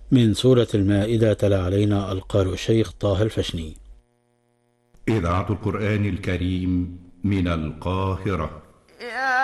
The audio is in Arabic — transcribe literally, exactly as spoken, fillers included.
من سورة المائدة تلا علينا القارئ الشيخ طه الفشني. إذاعة القرآن الكريم من القاهرة.